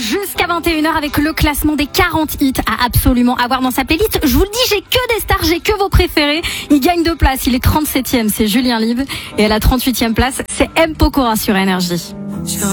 jusqu'à 21h avec le classement des 40 hits à absolument avoir dans sa playlist. Je vous le dis, j'ai que des stars, j'ai que vos préférés. Il gagne 2 places, il est 37e, c'est Julien Live. Et à la 38e place, c'est M. Pokora sur Énergie.